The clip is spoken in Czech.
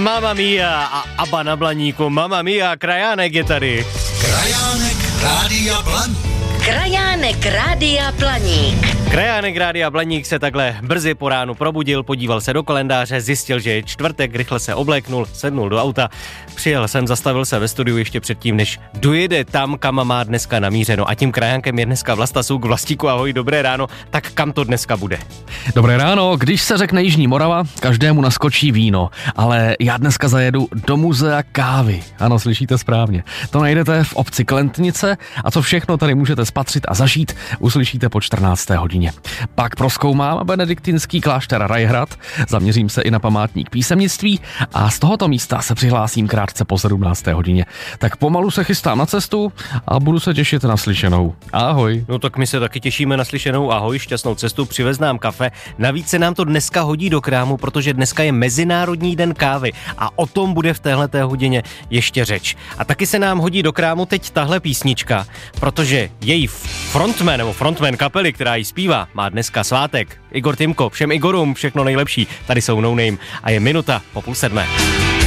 Mamma Mia a Abba na Blaníku. Mamma Mia, Krajánek je tady. Krajánek Rádia Blaník. Krajánek Rádia Blaník. Krajánek Rádia Blaník se takhle brzy po ránu probudil, podíval se do kalendáře, zjistil, že je čtvrtek, rychle se obléknul, sednul do auta, přijel sem, zastavil se ve studiu ještě předtím, než dojede tam, kam má dneska namířeno. A tím krajánkem je dneska Vlasta Suk. Vlastíku, ahoj, dobré ráno. Tak kam to dneska bude? Dobré ráno, když se řekne Jižní Morava, každému naskočí víno, ale já dneska zajedu do muzea kávy. Ano, slyšíte správně. To najdete v obci Klentnice a co všechno tady můžete spatřit a zažít, uslyšíte po 14. hodině. Pak prozkoumám benediktinský klášter Rajhrad, zaměřím se i na památník písemnictví a z tohoto místa se přihlásím krátce po 17. hodině. Tak pomalu se chystám na cestu a budu se těšit na slyšenou. Ahoj. No tak my se taky těšíme na slyšenou. Ahoj, šťastnou cestu, přivez nám kafe. Navíc se nám to dneska hodí do krámu, protože dneska je Mezinárodní den kávy a o tom bude v téhleté hodině ještě řeč. A taky se nám hodí do krámu teď tahle písnička, protože její frontman kapely, která ji zpívá, má dneska svátek. Igor Timko, všem Igorům všechno nejlepší. Tady jsou No Name a je minuta po 6:30.